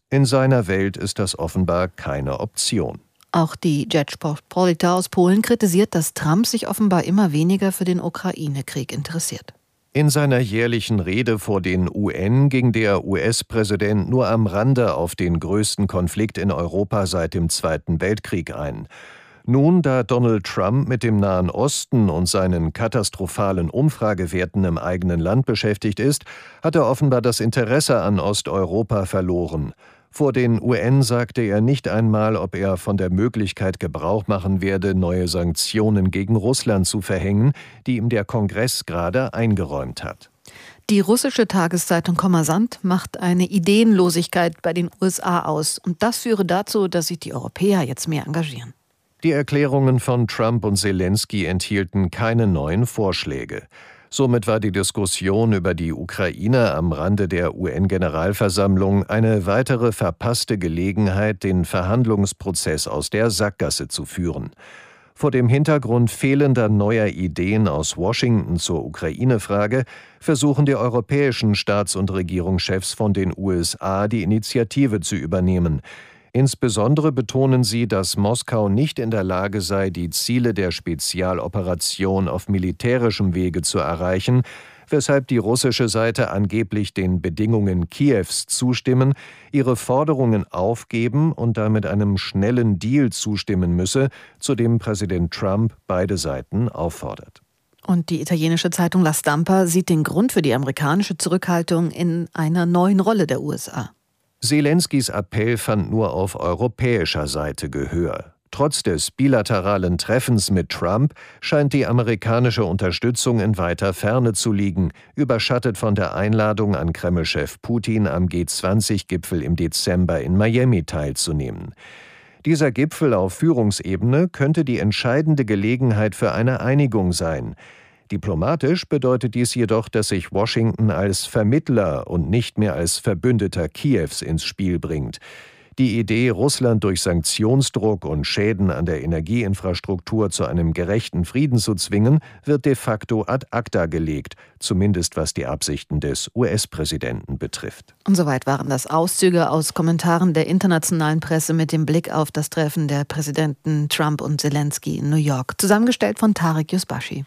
In seiner Welt ist das offenbar keine Option. Auch die Rzeczpospolita aus Polen kritisiert, dass Trump sich offenbar immer weniger für den Ukraine-Krieg interessiert. In seiner jährlichen Rede vor den UN ging der US-Präsident nur am Rande auf den größten Konflikt in Europa seit dem Zweiten Weltkrieg ein. Nun, da Donald Trump mit dem Nahen Osten und seinen katastrophalen Umfragewerten im eigenen Land beschäftigt ist, hat er offenbar das Interesse an Osteuropa verloren. Vor den UN sagte er nicht einmal, ob er von der Möglichkeit Gebrauch machen werde, neue Sanktionen gegen Russland zu verhängen, die ihm der Kongress gerade eingeräumt hat. Die russische Tageszeitung Kommersant macht eine Ideenlosigkeit bei den USA aus. Und das führe dazu, dass sich die Europäer jetzt mehr engagieren. Die Erklärungen von Trump und Zelensky enthielten keine neuen Vorschläge. Somit war die Diskussion über die Ukraine am Rande der UN-Generalversammlung eine weitere verpasste Gelegenheit, den Verhandlungsprozess aus der Sackgasse zu führen. Vor dem Hintergrund fehlender neuer Ideen aus Washington zur Ukraine-Frage versuchen die europäischen Staats- und Regierungschefs von den USA, die Initiative zu übernehmen. Insbesondere betonen sie, dass Moskau nicht in der Lage sei, die Ziele der Spezialoperation auf militärischem Wege zu erreichen, weshalb die russische Seite angeblich den Bedingungen Kiews zustimmen, ihre Forderungen aufgeben und damit einem schnellen Deal zustimmen müsse, zu dem Präsident Trump beide Seiten auffordert. Und die italienische Zeitung La Stampa sieht den Grund für die amerikanische Zurückhaltung in einer neuen Rolle der USA. Zelenskys Appell fand nur auf europäischer Seite Gehör. Trotz des bilateralen Treffens mit Trump scheint die amerikanische Unterstützung in weiter Ferne zu liegen, überschattet von der Einladung an Kreml-Chef Putin, am G20-Gipfel im Dezember in Miami teilzunehmen. Dieser Gipfel auf Führungsebene könnte die entscheidende Gelegenheit für eine Einigung sein. Diplomatisch bedeutet dies jedoch, dass sich Washington als Vermittler und nicht mehr als Verbündeter Kiews ins Spiel bringt. Die Idee, Russland durch Sanktionsdruck und Schäden an der Energieinfrastruktur zu einem gerechten Frieden zu zwingen, wird de facto ad acta gelegt, zumindest was die Absichten des US-Präsidenten betrifft. Und soweit waren das Auszüge aus Kommentaren der internationalen Presse mit dem Blick auf das Treffen der Präsidenten Trump und Zelensky in New York, zusammengestellt von Tarek Yusbashi.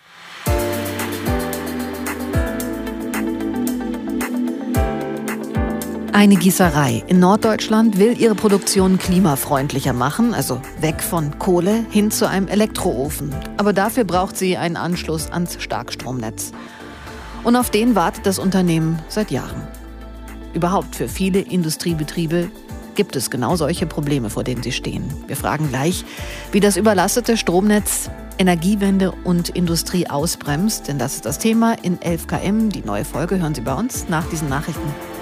Eine Gießerei in Norddeutschland will ihre Produktion klimafreundlicher machen, also weg von Kohle hin zu einem Elektroofen. Aber dafür braucht sie einen Anschluss ans Starkstromnetz. Und auf den wartet das Unternehmen seit Jahren. Überhaupt für viele Industriebetriebe gibt es genau solche Probleme, vor denen sie stehen. Wir fragen gleich, wie das überlastete Stromnetz Energiewende und Industrie ausbremst. Denn das ist das Thema in 11 km. Die neue Folge hören Sie bei uns nach diesen Nachrichten.